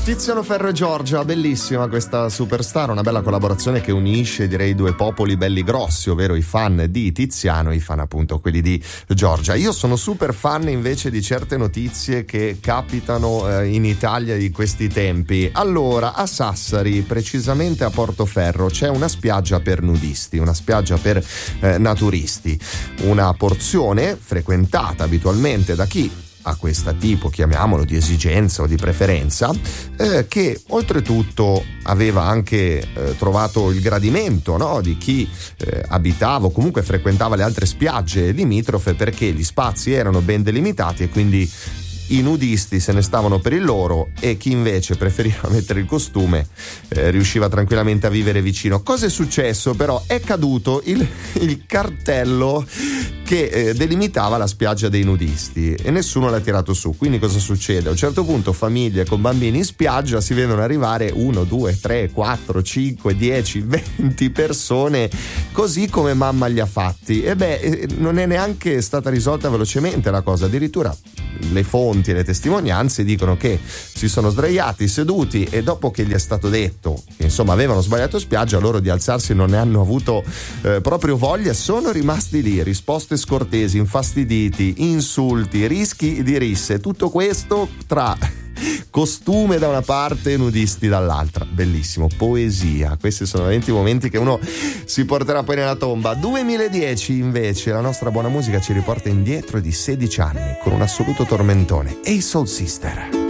Tiziano Ferro e Giorgia, bellissima questa superstar, una bella collaborazione che unisce, direi, due popoli belli grossi, ovvero i fan di Tiziano e i fan appunto quelli di Giorgia. Io sono super fan invece di certe notizie che capitano in Italia di questi tempi. Allora, a Sassari, precisamente a Portoferro, c'è una spiaggia per nudisti, una spiaggia per naturisti, una porzione frequentata abitualmente da chi a questo tipo, chiamiamolo, di esigenza o di preferenza, che oltretutto aveva anche trovato il gradimento, no, di chi abitava o comunque frequentava le altre spiagge limitrofe, perché gli spazi erano ben delimitati e quindi i nudisti se ne stavano per il loro e chi invece preferiva mettere il costume riusciva tranquillamente a vivere vicino. Cosa è successo però? È caduto il cartello che delimitava la spiaggia dei nudisti e nessuno l'ha tirato su. Quindi cosa succede? A un certo punto famiglie con bambini in spiaggia si vedono arrivare 1, 2, 3, 4, 5, 10, 20 persone, così come mamma li ha fatti. E non è neanche stata risolta velocemente la cosa, addirittura le fonti e le testimonianze dicono che si sono sdraiati, seduti, e dopo che gli è stato detto che insomma avevano sbagliato spiaggia, loro di alzarsi non ne hanno avuto proprio voglia, sono rimasti lì, risposte scortesi, infastiditi, insulti, rischi di risse, tutto questo tra costume da una parte e nudisti dall'altra. Bellissimo, poesia. Questi sono 20 momenti che uno si porterà poi nella tomba. 2010 invece la nostra buona musica ci riporta indietro di 16 anni con un assoluto tormentone. Hey Soul Sister.